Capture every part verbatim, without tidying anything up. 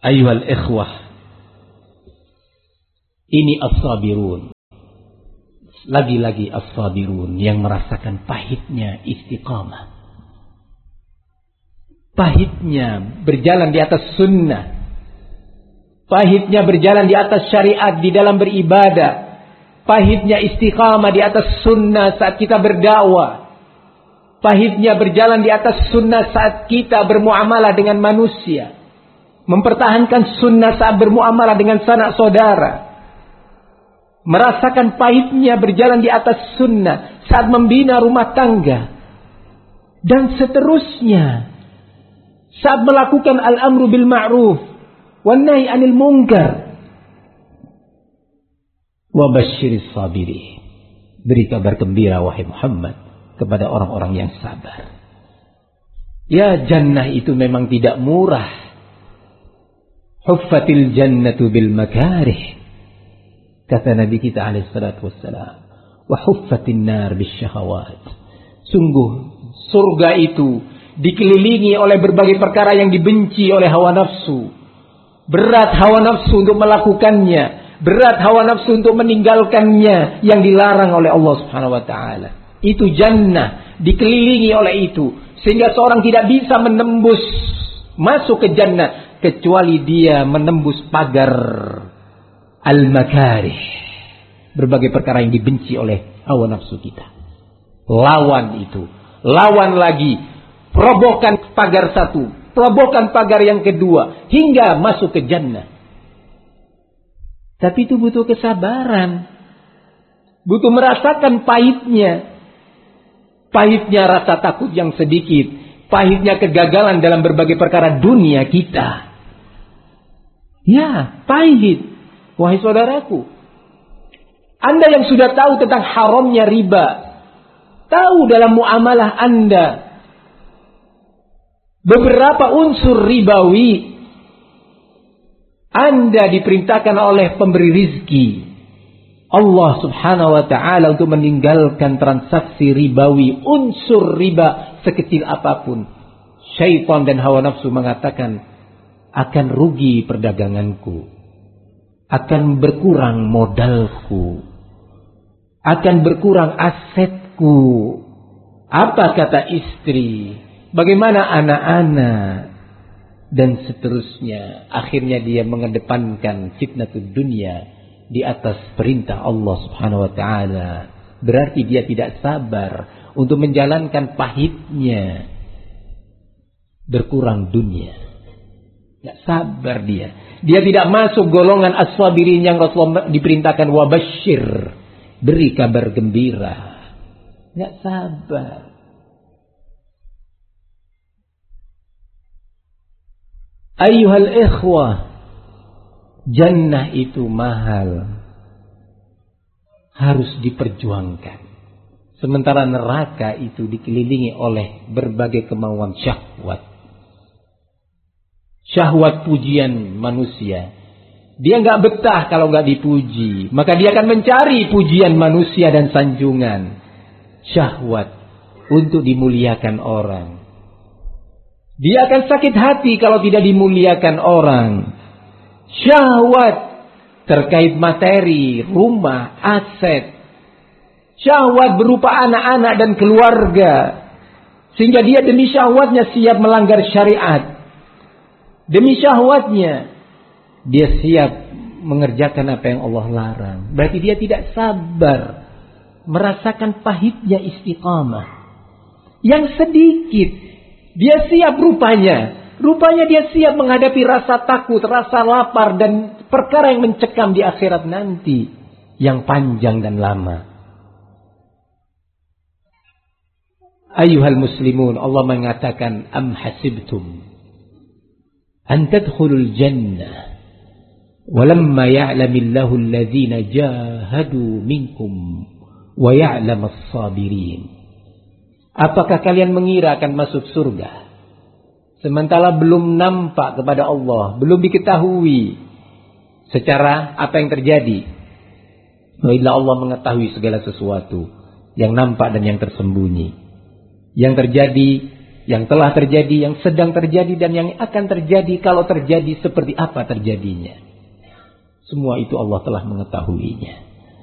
Ayyuhal ikhwah, ini as-sabirun. Lagi-lagi as-sabirun yang merasakan pahitnya istiqamah. Pahitnya berjalan di atas sunnah. Pahitnya berjalan di atas syariat di dalam beribadah. Pahitnya istiqamah di atas sunnah saat kita berdakwah. Pahitnya berjalan di atas sunnah saat kita bermuamalah dengan manusia. Mempertahankan sunnah saat bermuamalah dengan sanak saudara. Merasakan pahitnya berjalan di atas sunnah saat membina rumah tangga. Dan seterusnya. Saat melakukan al-amru bil ma'ruf wan nahi 'anil munkar. Wa basyiris sabirin. Beri kabar gembira wahai Muhammad kepada orang-orang yang sabar. Ya, jannah itu memang tidak murah. Huffatil jannatu bil makarih. Kata Nabi kita alaihi salatu wassalam. Wa huffatin nar bis syahawat. Sungguh surga itu dikelilingi oleh berbagai perkara yang dibenci oleh hawa nafsu. Berat hawa nafsu untuk melakukannya. Berat hawa nafsu untuk meninggalkannya yang dilarang oleh Allah Subhanahu wa taala. Itu jannah, dikelilingi oleh itu. Sehingga seorang tidak bisa menembus masuk ke jannah kecuali dia menembus pagar al-makarih. Berbagai perkara yang dibenci oleh hawa nafsu kita. Lawan itu. Lawan lagi. Robohkan pagar satu. Robohkan pagar yang kedua. Hingga masuk ke jannah. Tapi itu butuh kesabaran. Butuh merasakan pahitnya. Pahitnya rasa takut yang sedikit. Pahitnya kegagalan dalam berbagai perkara dunia kita. Ya, pahit. Wahai saudaraku. Anda yang sudah tahu tentang haramnya riba. Tahu dalam muamalah Anda. Beberapa unsur ribawi. Anda diperintahkan oleh pemberi rizki. Allah subhanahu wa ta'ala untuk meninggalkan transaksi ribawi. Unsur riba sekecil apapun. Syaitan dan hawa nafsu mengatakan, akan rugi perdaganganku. Akan berkurang modalku. Akan berkurang asetku. Apa kata istri? Bagaimana anak-anak? Dan seterusnya. Akhirnya dia mengedepankan fitnatud dunia di atas perintah Allah subhanahu wa ta'ala. Berarti dia tidak sabar untuk menjalankan pahitnya. Berkurang dunia. Tidak sabar dia. Dia tidak masuk golongan as-sabirin yang Rasulullah diperintahkan wabasyir. Beri kabar gembira. Tidak sabar. Ayyuhal ikhwah. Jannah itu mahal. Harus diperjuangkan. Sementara neraka itu dikelilingi oleh berbagai kemauan syahwat. Syahwat pujian manusia. Dia nggak betah kalau nggak dipuji. Maka dia akan mencari pujian manusia dan sanjungan. Syahwat untuk dimuliakan orang. Dia akan sakit hati kalau tidak dimuliakan orang. Syahwat terkait materi, rumah, aset. Syahwat berupa anak-anak dan keluarga. Sehingga dia demi syahwatnya siap melanggar syariat. Demi syahwatnya dia siap mengerjakan apa yang Allah larang. Berarti dia tidak sabar merasakan pahitnya istiqamah. Yang sedikit dia siap rupanya. Rupanya dia siap menghadapi rasa takut, rasa lapar dan perkara yang mencekam di akhirat nanti yang panjang dan lama. Ayyuhal muslimun, Allah mengatakan am hasibtum an tadkhulul jannah walamma ya'lamillahu alladhina jahadu minkum wa ya'lamas sabirin. Apakah kalian mengira akan masuk surga sementara belum nampak kepada Allah, belum diketahui secara apa yang terjadi? Bila Allah mengetahui segala sesuatu yang nampak dan yang tersembunyi. Yang terjadi yang telah terjadi, yang sedang terjadi, dan yang akan terjadi kalau terjadi seperti apa terjadinya. Semua itu Allah telah mengetahuinya.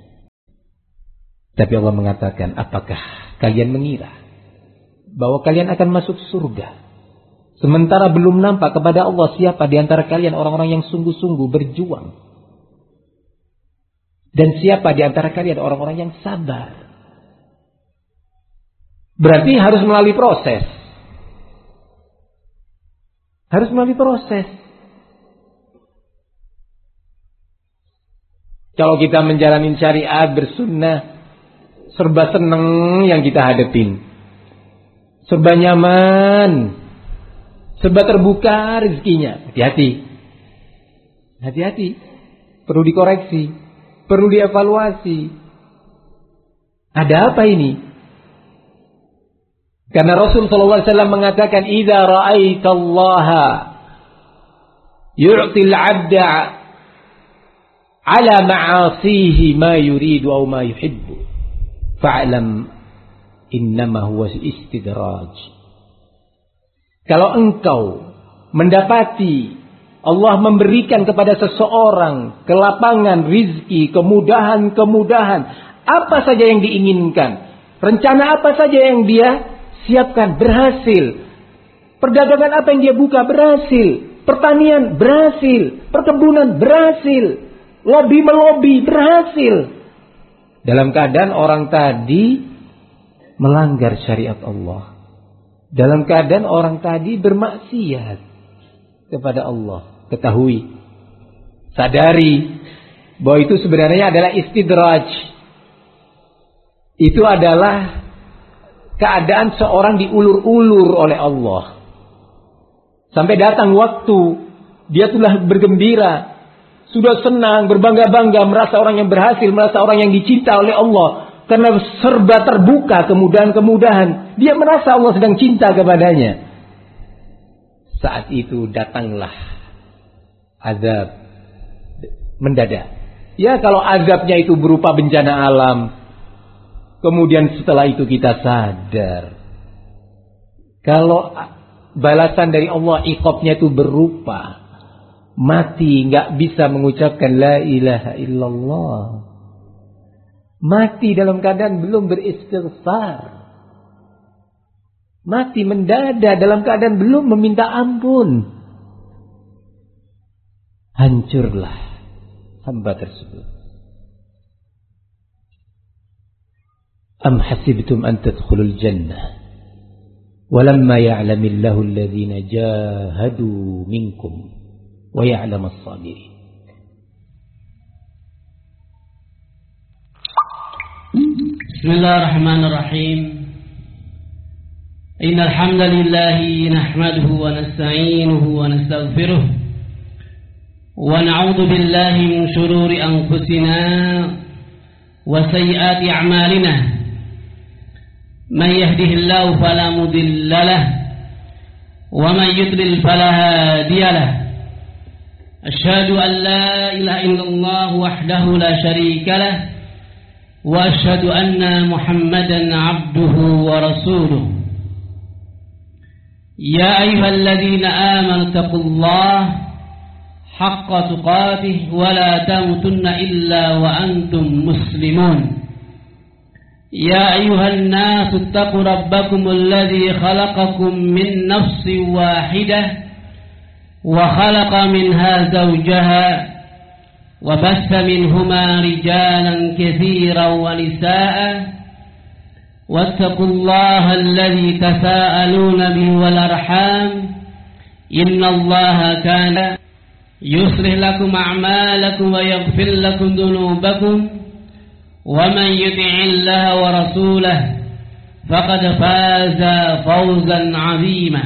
Tapi Allah mengatakan, apakah kalian mengira bahwa kalian akan masuk surga, sementara belum nampak kepada Allah siapa di antara kalian orang-orang yang sungguh-sungguh berjuang, dan siapa di antara kalian orang-orang yang sabar. Berarti harus melalui proses. Harus melalui proses. Kalau kita menjalani syariat bersunnah, serba seneng yang kita hadapin, serba nyaman, serba terbuka rezekinya. Hati-hati. Hati-hati. Perlu dikoreksi, perlu dievaluasi. Ada apa ini? Karena Rasul sallallahu alaihi wasallam mengatakan, "Idza ra'aitallaha yu'til 'abda 'ala ma'asihi ma yuridu aw ma yuhibbu, fa'lam innama huwa istidraj." Kalau engkau mendapati Allah memberikan kepada seseorang kelapangan rizki, kemudahan-kemudahan, apa saja yang diinginkan, rencana apa saja yang dia siapkan, berhasil. Perdagangan apa yang dia buka, berhasil. Pertanian, berhasil. Perkebunan, berhasil. Lobby melobi, berhasil. Dalam keadaan orang tadi melanggar syariat Allah. Dalam keadaan orang tadi bermaksiat kepada Allah. Ketahui, sadari bahwa itu sebenarnya adalah istidraj. Itu adalah keadaan seorang diulur-ulur oleh Allah. Sampai datang waktu dia sudah bergembira, sudah senang, berbangga-bangga, merasa orang yang berhasil, merasa orang yang dicinta oleh Allah. Karena serba terbuka kemudahan-kemudahan, dia merasa Allah sedang cinta kepadanya. Saat itu datanglah azab mendadak. Ya, kalau azabnya itu berupa bencana alam, kemudian setelah itu kita sadar, kalau balasan dari Allah, iqabnya itu berupa mati, nggak bisa mengucapkan la ilaha illallah, mati dalam keadaan belum beristighfar, mati mendadak dalam keadaan belum meminta ampun, hancurlah hamba tersebut. Am hasibtum an tadkhulul jannah walamma ya'lamillahu alladhina jahadu minkum wa ya'lamas sabirin. Bismillahirrahmanirrahim. Innal hamdalillahi nahmaduhu wa nasta'inuhu wa nastaghfiruh wa na'udzu billahi min shururi anfusina wa sayyiati a'malina. من يهده الله فلا مضل له ومن يضلل فلا هادي له. أشهد أن لا إله إلا الله وحده لا شريك له وأشهد أن محمدا عبده ورسوله. يا أيها الذين آمنوا اتقوا الله حق تقاته ولا تموتن إلا وأنتم مسلمون. يا أيها الناس اتقوا ربكم الذي خلقكم من نفس واحدة وخلق منها زوجها وبث منهما رجالا كثيرا ونساء واتقوا الله الذي تساءلون به والأرحام إن الله كان يصلح لكم أعمالكم ويغفر لكم ذنوبكم ومن يطع الله ورسوله فقد فاز فوزا عظيما.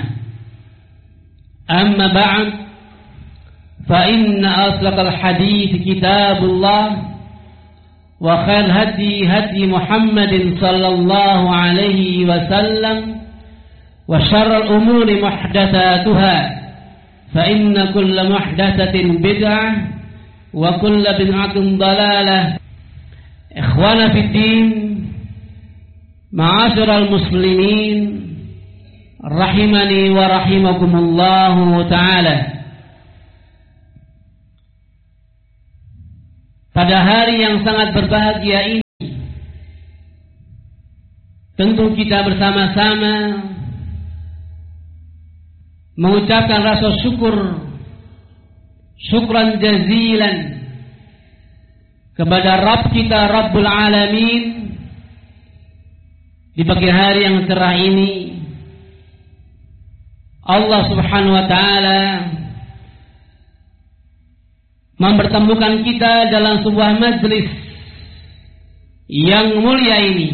أما بعد فإن أصدق الحديث كتاب الله وخير هدي هدي محمد صلى الله عليه وسلم وشر الأمور محدثاتها فإن كل محدثة بدعة وكل بدعة ضلالة. إخوانا في الدين معاشر المسلمين rahimani wa rahimakumullahu ta'ala. Pada hari yang sangat berbahagia ini, tentu kita bersama-sama mengucapkan rasa syukur, syukran jazilan kepada Rabb kita, Rabbul Alamin, di pagi hari yang cerah ini. Allah Subhanahu wa ta'ala mempertemukan kita dalam sebuah majlis yang mulia ini.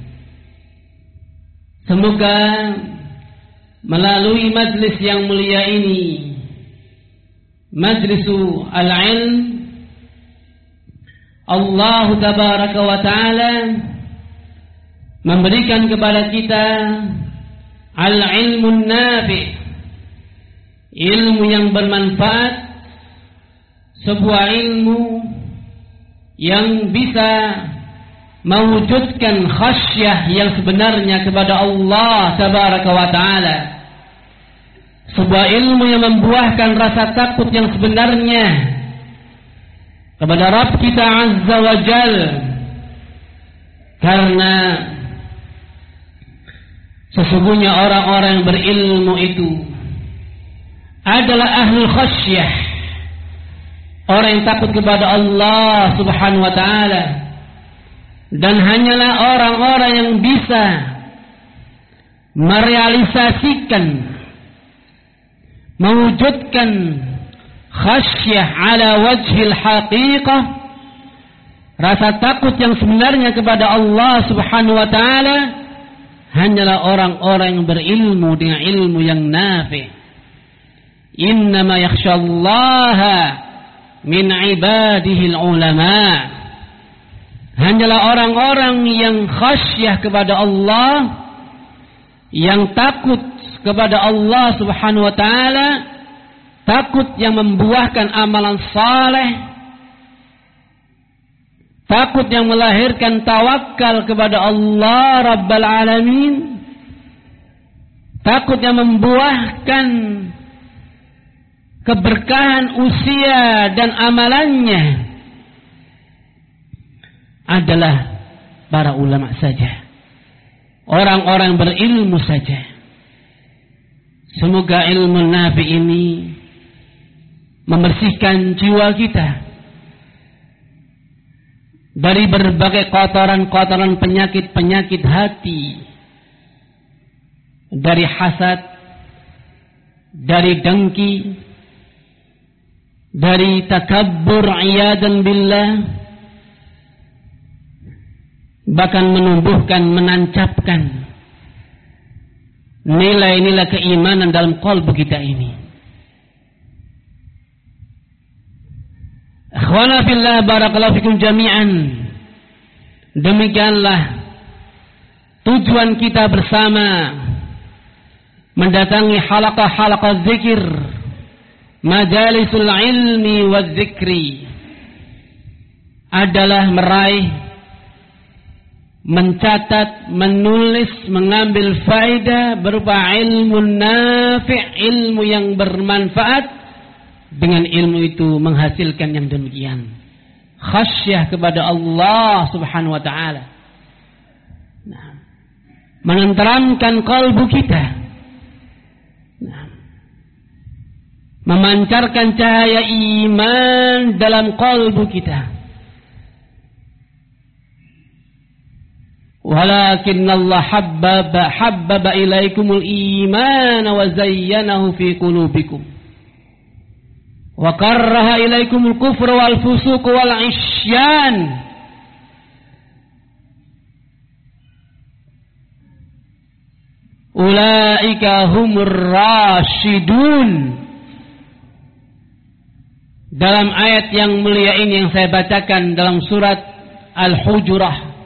Semoga melalui majlis yang mulia ini, majlisu al-ilm, Allah tabaraka wa ta'ala memberikan kepada kita al-ilmun nafi', ilmu yang bermanfaat, sebuah ilmu yang bisa mewujudkan khasyah yang sebenarnya kepada Allah tabaraka wa ta'ala, sebuah ilmu yang membuahkan rasa takut yang sebenarnya kepada Rabb kita azza wa jal. Karena sesungguhnya orang-orang yang berilmu itu adalah ahlul khasyah, orang yang takut kepada Allah Subhanahu wa ta'ala. Dan hanyalah orang-orang yang bisa merealisasikan, mewujudkan khasyah ala wajhil haqiqah, rasa takut yang sebenarnya kepada Allah Subhanahu wa ta'ala, hanyalah orang-orang yang berilmu dengan ilmu yang nafi'. Innama yakhshallaha min ibadihil ulama. Hanyalah orang-orang yang khasyah kepada Allah, yang takut kepada Allah Subhanahu wa ta'ala, takut yang membuahkan amalan saleh, takut yang melahirkan tawakal kepada Allah Rabbal Alamin, takut yang membuahkan keberkahan usia dan amalannya, adalah para ulama saja, orang-orang berilmu saja. Semoga ilmu nafi ini membersihkan jiwa kita dari berbagai kotoran-kotoran penyakit-penyakit hati, dari hasad, dari dengki, dari takabbur iyadan billah, bahkan menumbuhkan, menancapkan nilai-nilai keimanan dalam qalbu kita ini. Akhwana fillah, barakallahu fikum jami'an. Demikianlah tujuan kita bersama mendatangi halaqah-halaqah zikir, majalisul ilmi wa zikri, adalah meraih, mencatat, menulis, mengambil faedah berupa ilmu nafi', ilmu yang bermanfaat. Dengan ilmu itu menghasilkan yang demikian, khasyah kepada Allah Subhanahu wa ta'ala, nah, menenteramkan kalbu kita, nah, memancarkan cahaya iman dalam kalbu kita. Walakinna Allah habbaba habbaba ilaikumul iman wa zayyanahu fi qulubikum wa karraha ilaikumul kufra wal fusuq wal isyan. Ulaika humur rasyidun. Dalam ayat yang mulia ini yang saya bacakan dalam surat Al-Hujurah,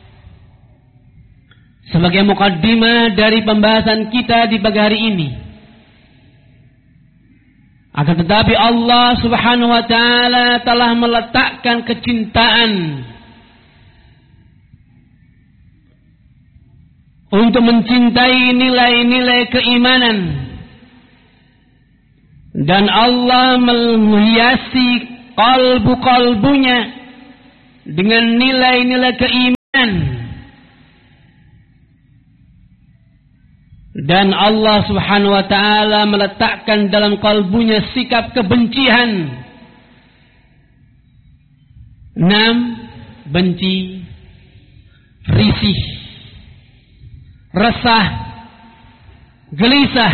sebagai mukaddimah dari pembahasan kita di pagi hari ini. Akan tetapi Allah Subhanahu wa ta'ala telah meletakkan kecintaan untuk mencintai nilai-nilai keimanan. Dan Allah menghiasi kalbu-kalbunya dengan nilai-nilai keimanan. Dan Allah Subhanahu wa ta'ala meletakkan dalam kalbunya sikap kebencian. Enam, benci, risih, resah, gelisah.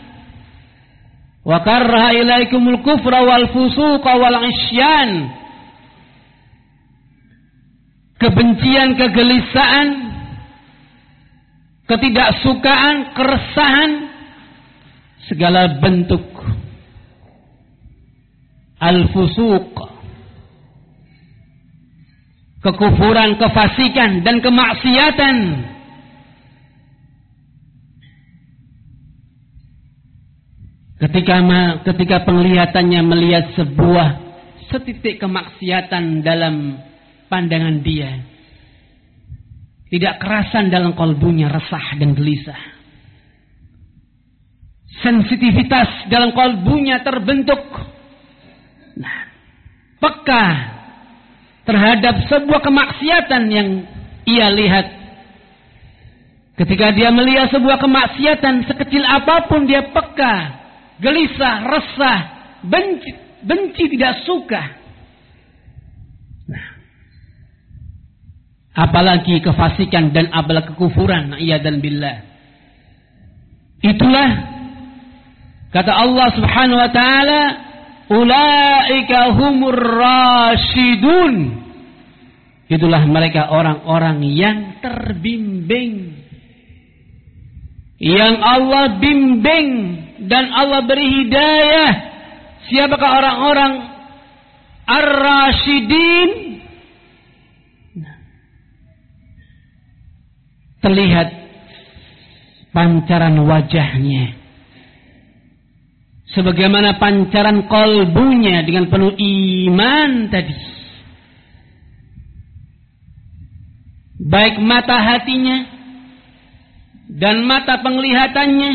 Wa karraha ilaikumul kufra wal fusuqa wal isyan. Kebencian, kegelisahan, ketidaksukaan, keresahan, segala bentuk al-fusuq, kekufuran, kefasikan dan kemaksiatan. Ketika ketika penglihatannya melihat sebuah setitik kemaksiatan dalam pandangan dia, tidak kerasan dalam kalbunya, resah dan gelisah. Sensitivitas dalam kalbunya terbentuk. Nah, peka terhadap sebuah kemaksiatan yang ia lihat. Ketika dia melihat sebuah kemaksiatan sekecil apapun, dia peka, gelisah, resah, benci, benci tidak suka. Nah, apalagi kefasikan dan apalagi kekufuran, iyadzan billah. Itulah kata Allah Subhanahu wa taala, ulaika humur rasyidun. Itulah mereka orang-orang yang terbimbing, yang Allah bimbing dan Allah beri hidayah. Siapakah orang-orang ar-rasyidin? Terlihat pancaran wajahnya, sebagaimana pancaran kalbunya dengan penuh iman tadi. Baik mata hatinya dan mata penglihatannya,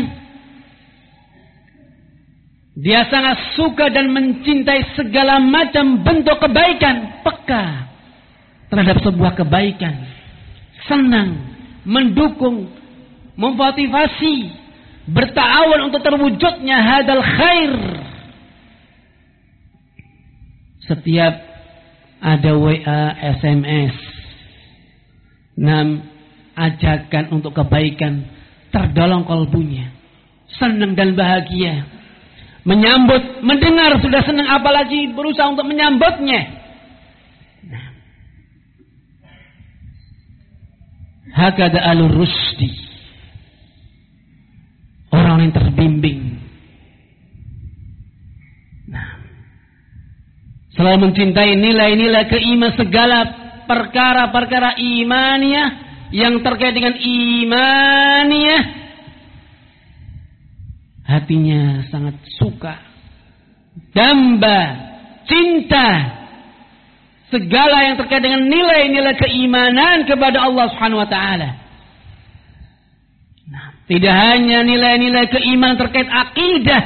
dia sangat suka dan mencintai segala macam bentuk kebaikan, peka terhadap sebuah kebaikan, senang, mendukung, memotivasi, bertawun untuk terwujudnya hadal khair. Setiap ada W A, S M S, enam, ajakan untuk kebaikan, terdolong kalbunya, senang dan bahagia, menyambut, mendengar sudah senang, apalagi berusaha untuk menyambutnya. Hakada alur rusdi, orang yang terbimbing. Nah, selalu mencintai nilai-nilai keimanan, segala perkara-perkara imaniyah yang terkait dengan imaniyah, hatinya sangat suka, damba, cinta, segala yang terkait dengan nilai-nilai keimanan kepada Allah Subhanahu wa taala. Nah, tidak hanya nilai-nilai keimanan terkait akidah,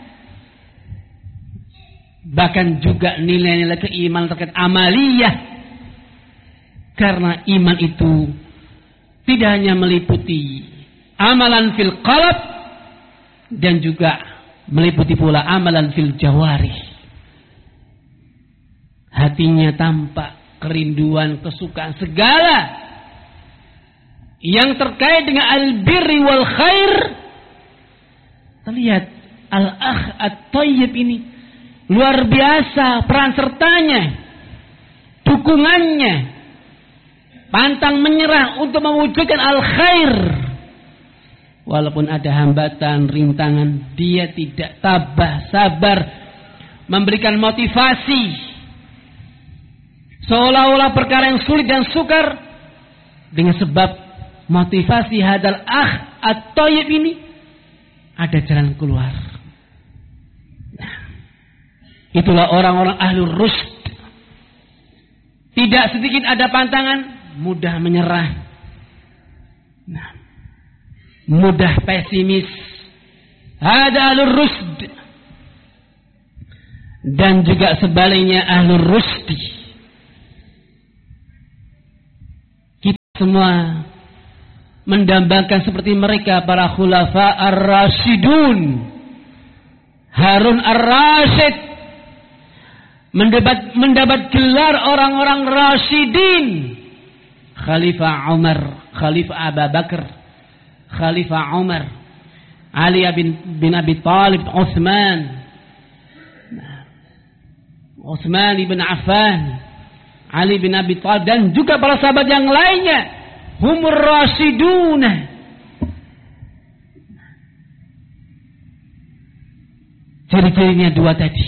bahkan juga nilai-nilai keimanan terkait amaliyah. Karena iman itu tidak hanya meliputi amalan fil qalb, dan juga meliputi pula amalan fil jawarih. Hatinya tampak kerinduan, kesukaan, segala yang terkait dengan al-birri wal khair. Terlihat al-akh at-tayyib ini luar biasa peran sertanya, dukungannya, pantang menyerah untuk mewujudkan al-khair. Walaupun ada hambatan, rintangan, dia tidak tabah, sabar, memberikan motivasi. Seolah-olah perkara yang sulit dan sukar, dengan sebab motivasi hadal akh at-tayyib ini, ada jalan keluar. Nah, itulah orang-orang ahlur rusd. Tidak sedikit ada pantangan, mudah menyerah. Nah, mudah pesimis. Hada ahlur rusd. Dan juga sebaliknya ahlur rusdi. Kita semua mendambakan seperti mereka para khulafa ar-rasyidun. Harun ar-Rasyid mendapat mendapat gelar orang-orang rasyidin. Khalifah Umar, Khalifah Abu Bakar, Khalifah Umar, Ali bin, bin Abi Talib, Utsman, Utsman bin Affan, Ali bin Abi Talib, dan juga para sahabat yang lainnya. Humur rasyiduna. Ciri-cirinya dua tadi.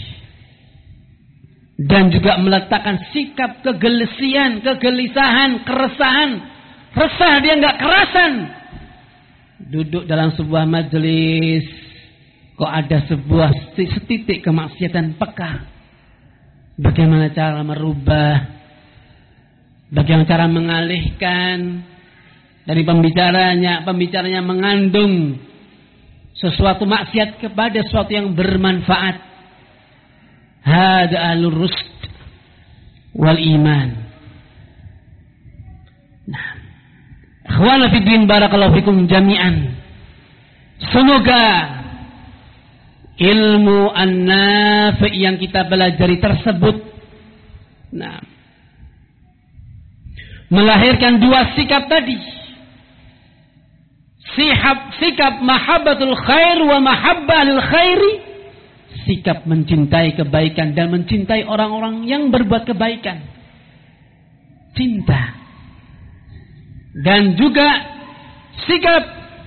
Dan juga meletakkan sikap kegelesian, kegelisahan, keresahan. Resah, dia enggak kerasan. Duduk dalam sebuah majelis, kok ada sebuah setitik kemaksiatan, peka. Bagaimana cara merubah, bagaimana cara mengalihkan dari pembicaranya, pembicaranya mengandung sesuatu maksiat kepada sesuatu yang bermanfaat. Hada ahlur rusd wal iman. Nah, ikhwana fi din, barakallahu fikum jami'an. Semoga ilmu an-nafi' yang kita pelajari tersebut, nah, melahirkan dua sikap tadi. Sikap, sikap mahabbatul khair wa mahabbah lil khairi. Sikap mencintai kebaikan dan mencintai orang-orang yang berbuat kebaikan. Cinta. Dan juga sikap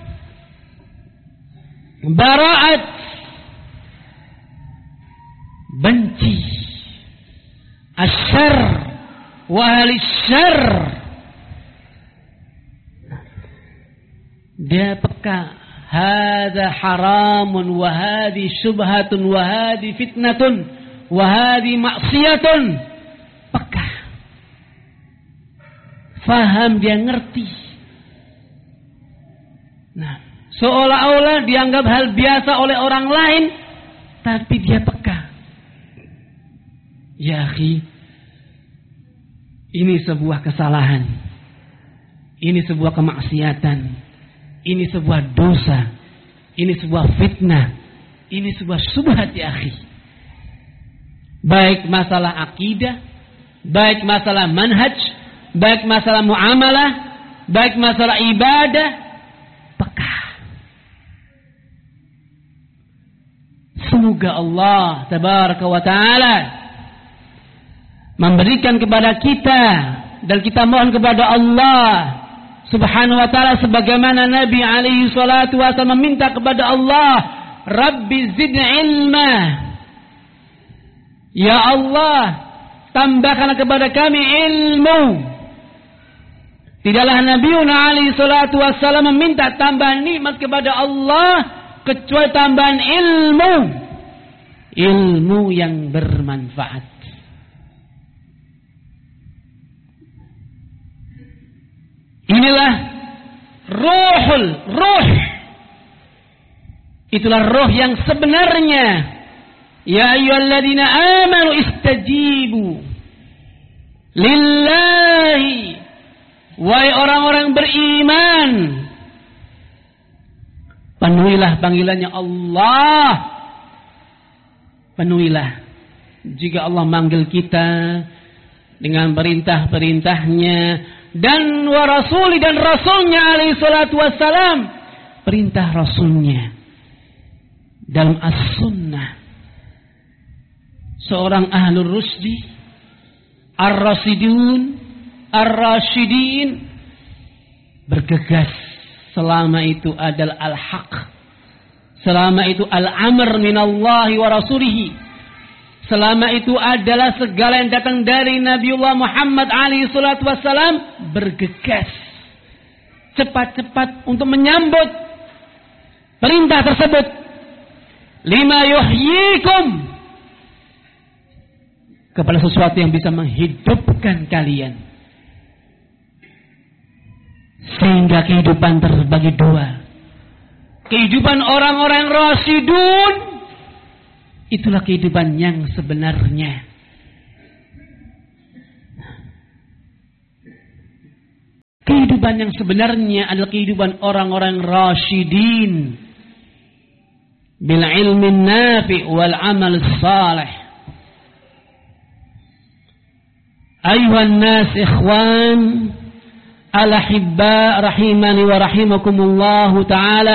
bara'at, benci asyarr wa ahli syarr. Dia peka, hadza haramun wa hadhi syubhatun wa hadhi fitnatun wa hadhi maksiyatun. Peka, faham, dia ngerti. Nah, seolah-olah dianggap hal biasa oleh orang lain, tapi dia peka. Ya akhi, ini sebuah kesalahan, ini sebuah kemaksiatan, ini sebuah dosa, ini sebuah fitnah, ini sebuah subhat ya akhi. Baik masalah akidah, baik masalah manhaj, baik masalah muamalah, baik masalah ibadah, peka. Semoga Allah tabaraka wa ta'ala memberikan kepada kita, dan kita mohon kepada Allah Subhanahu wa ta'ala sebagaimana Nabi alaihi salatu wasallam meminta kepada Allah, Rabbi zidni ilma. Ya Allah, tambahkan kepada kami ilmu. Tidaklah Nabi alaihi salatu wasallam meminta tambahan nikmat kepada Allah kecuali tambahan ilmu. Ilmu yang bermanfaat. Inilah ruhul ruh. Itulah roh yang sebenarnya. Ya ayyuhalladzina amanu istajibu lillahi. Wahai orang-orang beriman, penuhilah panggilannya Allah. Penuhilah. Jika Allah manggil kita dengan perintah-perintahnya, dan wa rasuli, dan rasulnya alaihi salatu wassalam, perintah rasulnya dalam as-sunnah. Seorang ahlur rusdi, ar-rasidun, ar-rasyidin, bergegas selama itu adalah al-haq, selama itu al-amr minallahi wa rasulihi, selama itu adalah segala yang datang dari Nabiullah Muhammad alaihi salatu wassalam, bergegas cepat-cepat untuk menyambut perintah tersebut. Lima yuhyikum, kepada sesuatu yang bisa menghidupkan kalian, sehingga kehidupan terbagi dua. kehidupan orang-orang rasyidun, itulah kehidupan yang sebenarnya. Kehidupan yang sebenarnya adalah kehidupan orang-orang rasyidin bil ilmi nafi wal amal salih. Ayuhan nas ikhwan al-ahibba rahimani wa rahimakumullahu ta'ala.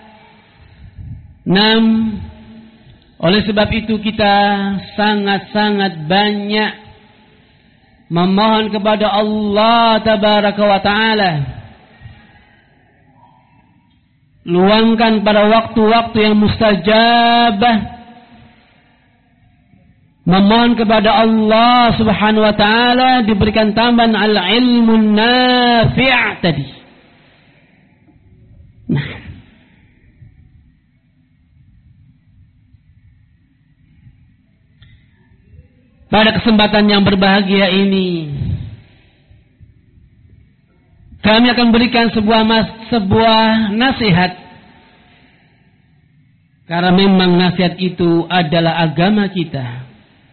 Nam, oleh sebab itu kita sangat-sangat banyak memohon kepada Allah tabaraka wa ta'ala, luangkan pada waktu-waktu yang mustajabah, memohon kepada Allah subhanahu wa ta'ala diberikan tambahan al-ilmu nafi' tadi. Nah, pada kesempatan yang berbahagia ini, kami akan berikan sebuah mas, sebuah nasihat. Karena memang nasihat itu adalah agama kita.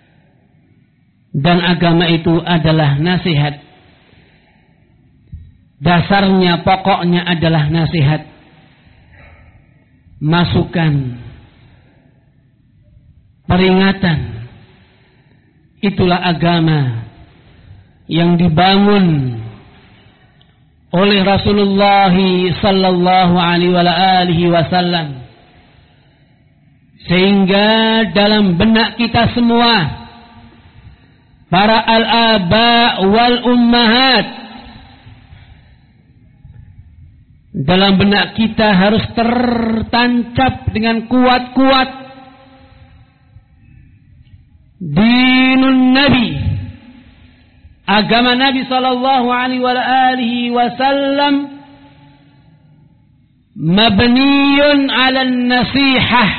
Dan agama itu adalah nasihat. Dasarnya, pokoknya adalah nasihat. Masukan. Peringatan. Itulah agama yang dibangun oleh Rasulullah sallallahu alaihi wasallam, sehingga dalam benak kita semua, para al-aba wal ummahat, dalam benak kita harus tertancap dengan kuat-kuat dinun Nabi, agama Nabi sallallahu alaihi wasallam, mabniyun 'ala nasihah,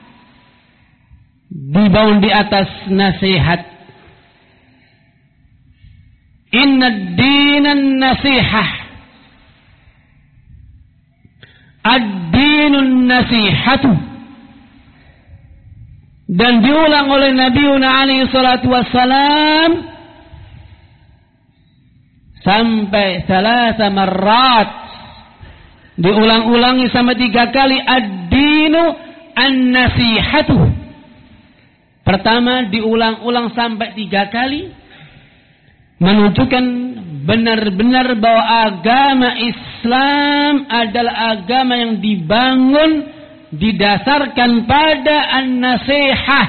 dibangun di atas nasihat. Inna ad-dinan nasihah, ad-dinun nasihatu. Dan diulang oleh Nabiuna alaihi salatu wassalam sampai salasa marrat, diulang-ulangi sama tiga kali. Ad-dinu an-nasihatu. Pertama diulang-ulang sampai tiga kali, menunjukkan benar-benar bahwa agama Islam adalah agama yang dibangun, didasarkan pada an-nasihah,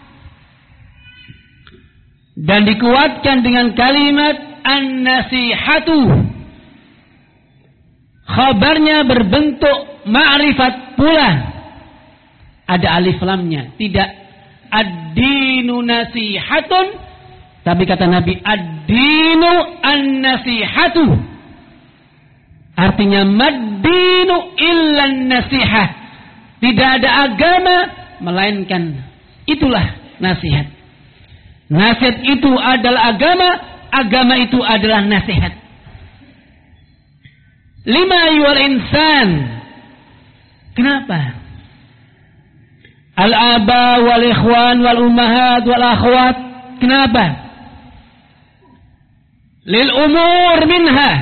dan dikuatkan dengan kalimat an-nasihatu. Khabarnya berbentuk ma'rifat pula, ada alif lamnya, tidak ad-dinu nasihatun, tapi kata Nabi ad-dinu an-nasihatu, artinya mad-dinu illa an-nasihah. Tidak ada agama melainkan itulah nasihat. Nasihat itu adalah agama, agama itu adalah nasihat. Lima ayyuhal insan. Kenapa? Al-aba wal ikhwan wal ummahat wal akhwat. Kenapa? Lil umur minha.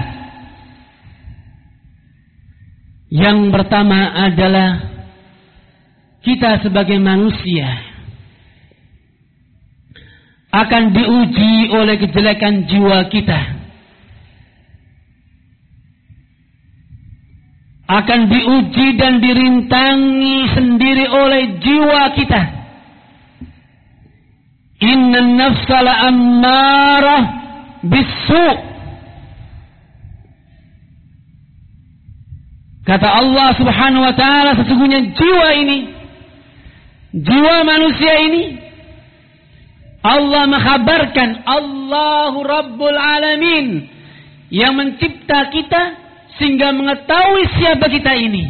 Yang pertama adalah kita sebagai manusia akan diuji oleh kejelekan jiwa kita, akan diuji dan dirintangi sendiri oleh jiwa kita. Innan nafsa la'ammarah bisu'. Kata Allah subhanahu wa ta'ala, sesungguhnya jiwa ini, jiwa manusia ini, Allah mengkhabarkan, Allahu Rabbul Alamin, yang mencipta kita sehingga mengetahui siapa kita ini.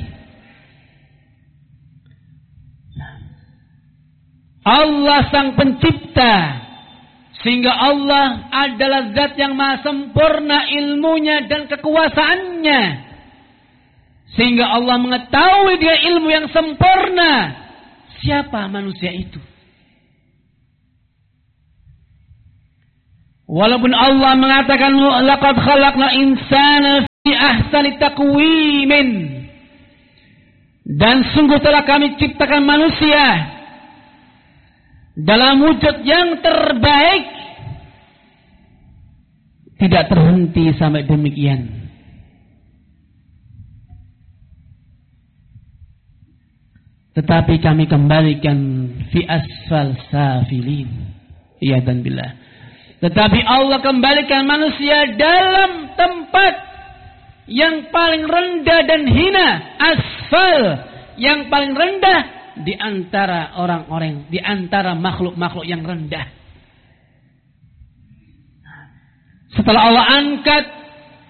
Allah sang pencipta, sehingga Allah adalah zat yang maha sempurna ilmunya dan kekuasaannya, Sehingga Allah mengetahui dia ilmu yang sempurna. Siapa manusia itu? Walaupun Allah mengatakan laqad khalaqna insana fi ahsani taqwimin, dan sungguh telah kami ciptakan manusia dalam wujud yang terbaik, tidak terhenti sampai demikian. Tetapi kami kembalikan fi asfal safilin. Iya dan billah. Tetapi Allah kembalikan manusia dalam tempat yang paling rendah dan hina. Asfal, yang paling rendah di antara orang-orang, di antara makhluk-makhluk yang rendah. Setelah Allah angkat